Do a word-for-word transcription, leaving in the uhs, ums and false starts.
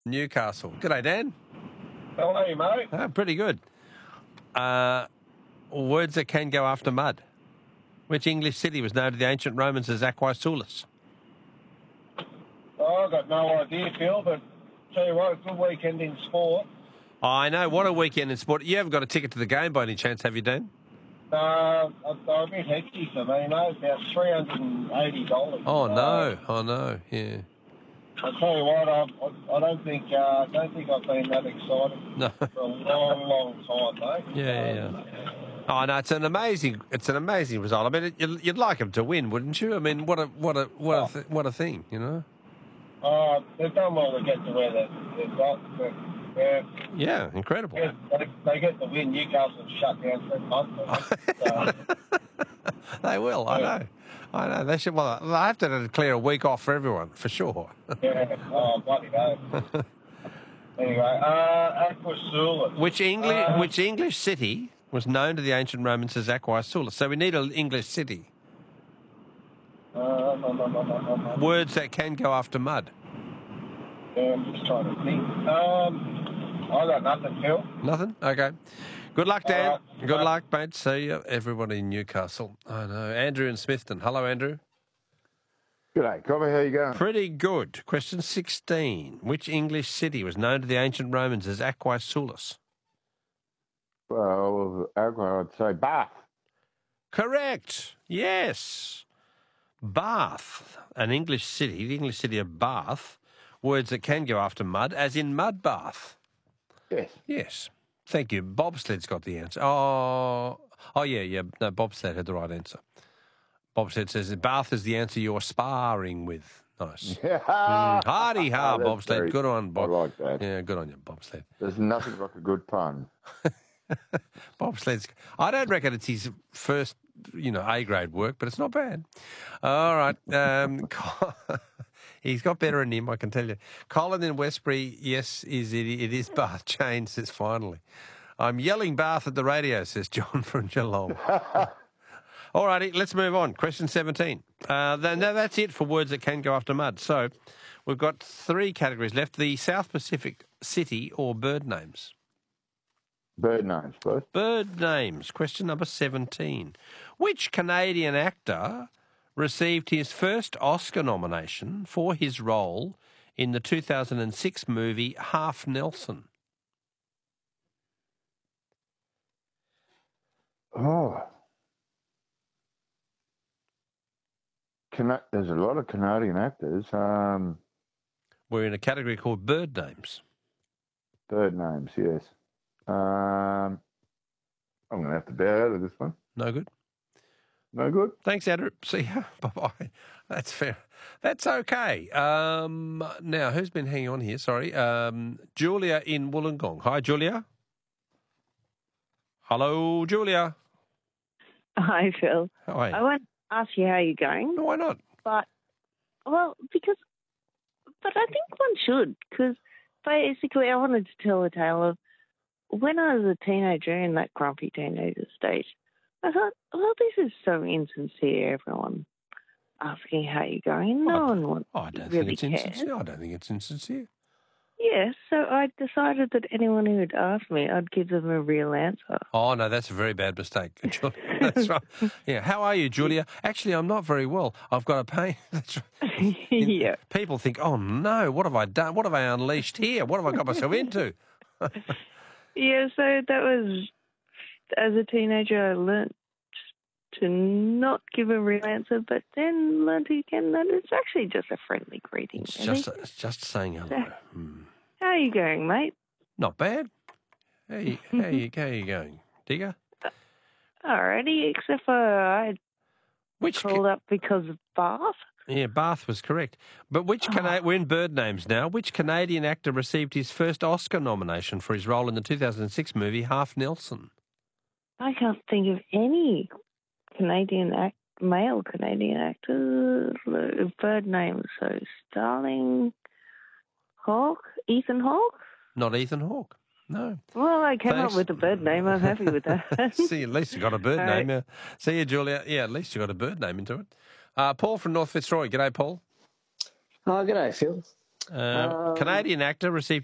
Newcastle. G'day, Dan. How are you, mate? Oh, pretty good. Uh, words that can go after mud. Which English city was known to the ancient Romans as Aquae Sulis? Oh, I've got no idea, Phil, but tell you what, a good weekend in sport. Oh, I know. What a weekend in sport. You haven't got a ticket to the game by any chance, have you, Dan? Uh, a bit hectic for me, mate. About three hundred eighty dollars. Oh, no. Uh, Oh, no. Yeah. I tell you what, I, I, I don't think uh, I don't think I've been that excited No. for a long, long time, mate. Yeah, yeah. Oh no, it's an amazing, it's an amazing result. I mean, it, you'd, you'd like them to win, wouldn't you? I mean, what a, what a, what a, th- what a thing, you know? Uh, they've done well to get to where they, they've got. But, yeah, Yeah, incredible. yeah, they, they get the win. Newcastle shut down for a month. So, They will. I know. I know. They should. Well, they have to declare a week off for everyone, for sure. yeah, oh, bloody hell. Anyway, uh, Aqua Sulis. Which English, Uh, which English city was known to the ancient Romans as Aquae Sulis? So we need an English city. Uh, no, no, no, no, no, no. Words that can go after mud. Yeah, I'm just trying to think. Um, I got nothing, Phil. Nothing? Okay. Good luck, Dan. All right. Good luck, mate. See you, everybody in Newcastle. I know. Andrew in Smithton. Hello, Andrew. G'day, Cobby. How you going? Pretty good. Question sixteen. Which English city was known to the ancient Romans as Aquae Sulis? Well, Aqua, I'd say Bath. Correct. Yes. Bath, an English city, the English city of Bath. Words that can go after mud, as in mud bath. Yes. Yes. Thank you. Bobsled's got the answer. Oh, oh yeah, yeah. No, Bobsled had the right answer. Bobsled says that Bath is the answer you're sparring with. Nice. Yeah. Mm, hardy ha, Oh, that's Bobsled. very- Good on, Bob. I like that. Yeah, good on you, Bobsled. There's nothing like a good pun. Bobsled's. I don't reckon it's his first, you know, A grade work, but it's not bad. All right. Um, he's got better in him, I can tell you. Colin in Westbury, yes, is it? It is Bath. Jane says finally. I'm yelling Bath at the radio, says John from Geelong. All righty, let's move on. Question seventeen. Uh, then, now that's it for words that can go after mud. So we've got three categories left: the South Pacific city or bird names. Bird names, please. Bird names. Question number seventeen. Which Canadian actor received his first Oscar nomination for his role in the two thousand six movie Half Nelson? Oh. Cana- There's a lot of Canadian actors. Um, We're in a category called bird names. bird names, yes. Um, I'm going to have to bow out of this one. No good? No good? Thanks, Andrew. See ya. Bye-bye. That's fair. That's okay. Um, now, who's been hanging on here? Sorry. Um, Julia in Wollongong. Hi, Julia. Hello, Julia. Hi, Phil. Hi. I won't ask you how you're going, Why not? but, well, because, but I think one should, because basically I wanted to tell a tale of when I was a teenager in that grumpy teenager stage. I thought, well, this is so insincere, everyone asking how you're going. No I- one wants Oh, I don't really think it's cares. insincere. I don't think it's insincere. Yeah, so I decided that anyone who would ask me, I'd give them a real answer. Oh, no, that's a very bad mistake. Julia. That's right. Yeah. How are you, Julia? Actually, I'm not very well. I've got a pain. That's right. Yeah. People think, oh, no, what have I done? What have I unleashed here? What have I got myself into? Yeah, so that was, as a teenager, I learnt to not give a real answer, but then learnt again that it's actually just a friendly greeting. It's really. just, it's just saying hello. Hmm. How are you going, mate? Not bad. How you, how you, how you going, Digger? Alrighty, except for I Which called up because of Bath. Yeah, Bath was correct. But which Cana- we're in bird names now. Which Canadian actor received his first Oscar nomination for his role in the two thousand six movie Half Nelson? I can't think of any Canadian act, male Canadian actor bird names. So Starling, Hawke, Ethan Hawke. Not Ethan Hawke. No. Well, I came Thanks. up with a bird name. I'm happy with that. See, at least you got a bird All name. right. Yeah. See you, Julia. Yeah, at least you got a bird name into it. Uh, Paul from North Fitzroy. G'day, Paul. Oh, g'day, Phil. Uh, Um, Canadian actor received